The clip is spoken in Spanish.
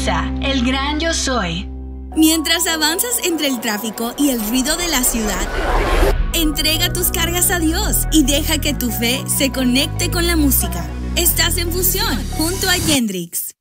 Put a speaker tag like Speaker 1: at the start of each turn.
Speaker 1: Sintoniza el gran yo soy.
Speaker 2: Mientras avanzas entre el tráfico y el ruido de la ciudad, entrega tus cargas a Dios y deja que tu fe se conecte con la música. Estás en Fusión junto a Yendrix.